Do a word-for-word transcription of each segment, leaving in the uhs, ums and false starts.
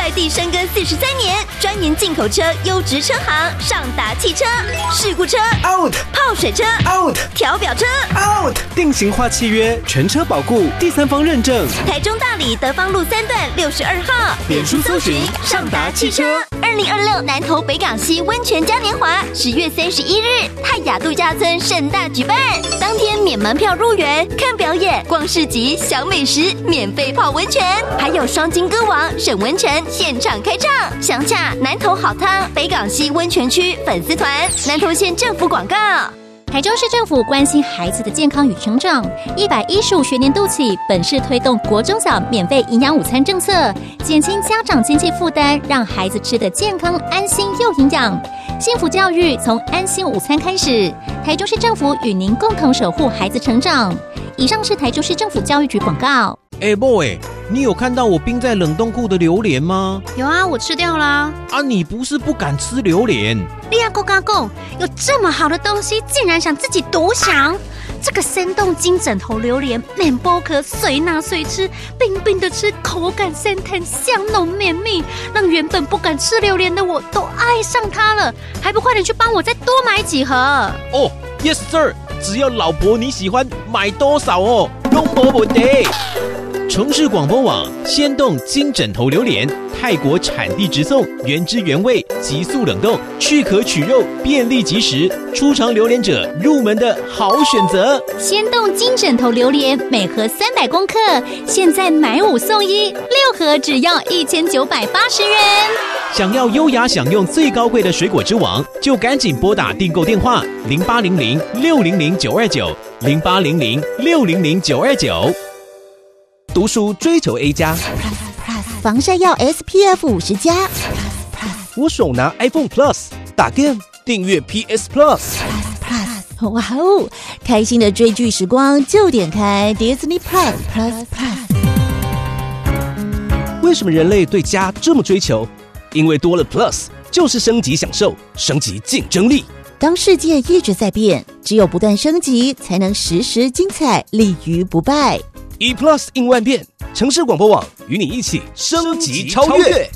在地深耕四十三年，专研进口车优质车行，上达汽车。事故车 out， 泡水车 out， 调表车 out， 定型化契约，全车保固，第三方认证。 台中大里德芳路三段六十二号， 脸书搜寻上达汽车。 二零二六南投北港溪温泉嘉年华，十月三十一日，泰雅度假村盛大举办，当天免门票入园，看表演、逛市集、享美食，免费泡温泉，还有双金歌王沈文成现场开唱。详洽南投好汤北港溪温泉区粉丝团，南投县政府广告。 台中市政府关心孩子的健康与成长，一百一十五学年度起，本市推动国中小免费营养午餐政策，减轻家长经济负担，让孩子吃得健康、安心又营养。幸福教育从安心午餐开始，台中市政府与您共同守护孩子成长。以上是台中市政府教育局广告。 哎、欸、boy， 你有看到我冰在冷冻库的榴莲吗？ 有啊，我吃掉啦。 啊，你不是不敢吃榴莲？ 你阿公阿公，有这么好的东西，竟然想自己独享？这个生动金枕头榴莲，免剥壳，随拿随吃，冰冰的吃，口感鲜甜，香浓绵密，让原本不敢吃榴莲的我都爱上它了。还不快点去帮我再多买几盒？ 哦 ，Yes sir， 只要老婆你喜欢，买多少哦，都没问题。城市广播网鲜冻金枕头榴莲，泰国产地直送，原汁原味，急速冷冻，去壳取肉，便利即食，初尝榴莲者入门的好选择。 鲜冻金枕头榴莲每盒三百公克，现在买五送一，六盒只要一千九百八十元。 想要优雅享用最高贵的水果之王，就赶紧拨打订购电话零八零零六零零九二九零八零零六零零九二九。 读书追求 A 加， 防晒要 S P F 五十加。 我手拿 iPhone Plus， 打 game 订阅 P S Plus。 哇哦！开心的追剧时光就点开 Disney Plus Plus Plus。 为什么人类对家这么追求？因为多了 Plus， 就是升级享受，升级竞争力。 当世界一直在变，只有不断升级，才能时时精彩，立于不败。 E Plus 应万变，城市广播网与你一起升级超越。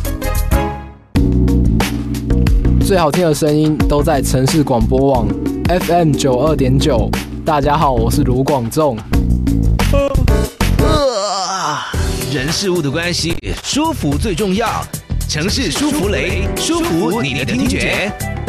最好听的声音都在城市广播网 F M 九二点九。大家好，我是卢广仲。 呃，人事物的关系，舒服最重要。城市舒服雷，舒服你的听觉。